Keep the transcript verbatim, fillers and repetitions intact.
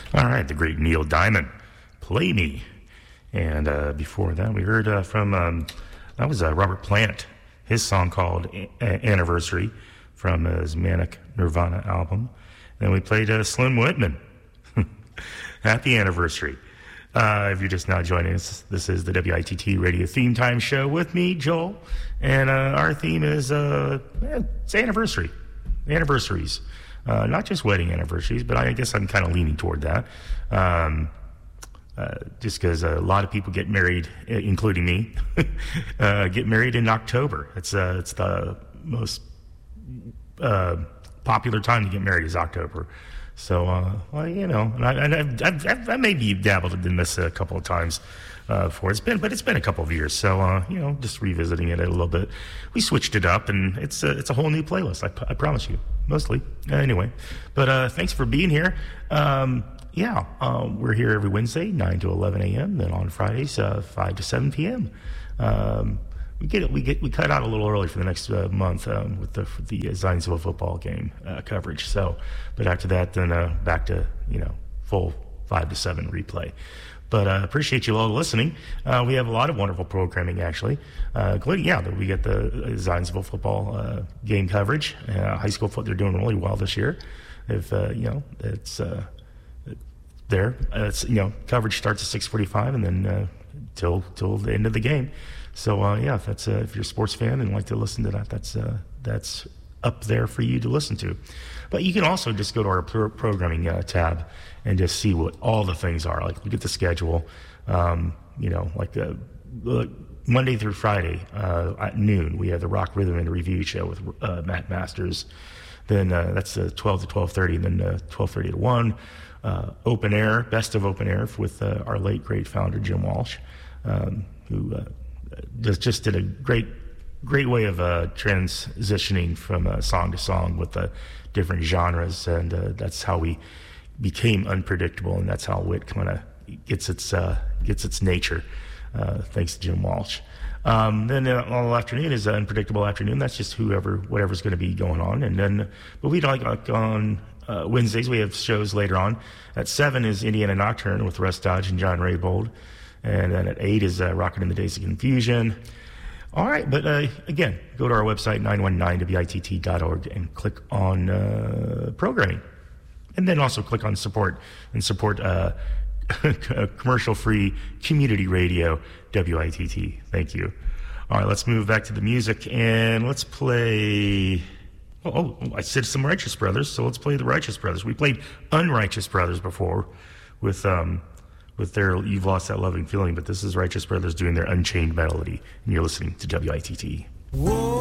All right, the great Neil Diamond, Play Me. And uh, before that, we heard uh, from, um, that was uh, Robert Plant, his song called A- Anniversary from his Manic Nirvana album. And we played uh, Slim Whitman, Happy Anniversary. Uh, if you're just now joining us, this is the W I T T Radio Theme Time Show with me, Joel. And uh, our theme is uh, it's anniversary, anniversaries. Uh, not just wedding anniversaries, but I guess I'm kind of leaning toward that. Um, uh, just because a lot of people get married, including me, uh, get married in October. It's uh, it's the most uh, popular time to get married is October. So, uh, well, you know, and I, and I've, I've, I've, I maybe dabbled in this a couple of times uh, before. It's been, but it's been a couple of years. So, uh, you know, just revisiting it a little bit. We switched it up, and it's a, it's a whole new playlist. I, I promise you, mostly. Uh, anyway, but uh, thanks for being here. Um, yeah, uh, we're here every Wednesday, nine to eleven a.m. Then on Fridays, uh, five to seven p.m. Um, We get it. We get we cut out a little early for the next uh, month um, with the for the Zionsville football game uh, coverage. So, but after that, then uh, back to you know full five to seven replay. But uh, appreciate you all listening. Uh, we have a lot of wonderful programming actually, uh, including yeah, we get the Zionsville football uh, game coverage. Uh, high school foot, they're doing really well this year. If uh, you know, it's uh, there. Uh, it's you know, coverage starts at six forty-five and then uh, till till the end of the game. So uh, yeah, if that's uh, if you're a sports fan and like to listen to that, that's uh, that's up there for you to listen to. But you can also just go to our pro- programming uh, tab and just see what all the things are. Like look at the schedule. Um, you know, like uh, Monday through Friday uh, at noon, we have the Rock Rhythm and Review show with uh, Matt Masters. Then uh, that's uh, twelve to twelve thirty, and then uh, twelve thirty to one. Uh, open air, best of open air with uh, our late great founder Jim Walsh, um, who. Uh, Just, just did a great, great way of uh, transitioning from uh, song to song with uh, different genres, and uh, that's how we became unpredictable, and that's how Wit kind of gets its uh, gets its nature. Uh, thanks to Jim Walsh. Um, then uh, all afternoon is uh, unpredictable afternoon. That's just whoever, whatever's going to be going on, and then but we like, like on uh, Wednesdays we have shows later on. At seven is Indiana Nocturne with Russ Dodge and John Raybold. And then at eight is uh, Rockin' in the Days of Confusion. All right, but uh, again, go to our website, nine one nine W I T T dot org, and click on uh, programming. And then also click on support and support uh, commercial-free community radio, W I T T. Thank you. All right, let's move back to the music, and let's play... Oh, oh, I said some Righteous Brothers, so let's play the Righteous Brothers. We played Unrighteous Brothers before with... Um, with their You've Lost That Loving Feeling, but this is Righteous Brothers doing their Unchained Melody, and you're listening to W I T T. Whoa.